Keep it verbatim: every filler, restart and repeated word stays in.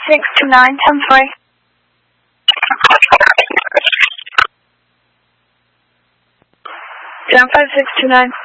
six two nine, ten three. Seven five six two nine.